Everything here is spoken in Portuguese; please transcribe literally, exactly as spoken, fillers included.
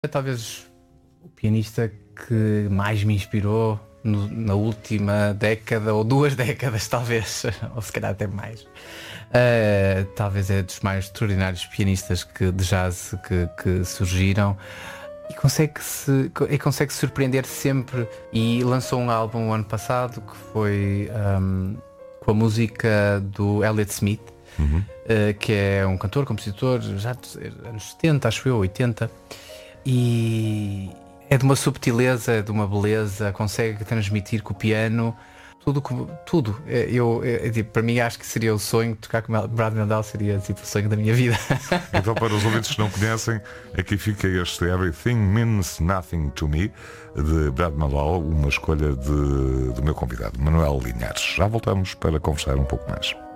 É talvez o pianista que mais me inspirou no, na última década, ou duas décadas talvez, ou se calhar até mais. Uh, talvez é dos mais extraordinários pianistas que, de jazz que, que surgiram. E consegue se e consegue surpreender sempre. E lançou um álbum o ano passado que foi um, com a música do Elliott Smith, uhum. uh, que é um cantor, compositor, já dos anos setenta, acho eu, oitenta. E é de uma subtileza, de uma beleza, consegue transmitir com o piano tudo, tudo. Eu, eu, eu, para mim acho que seria o sonho de tocar com Brad Mehldau, seria tipo, o sonho da minha vida. Então, para os ouvintes que não conhecem, aqui fica este Everything Means Nothing to Me, de Brad Mehldau, uma escolha de, do meu convidado Manuel Linhares. Já voltamos para conversar um pouco mais.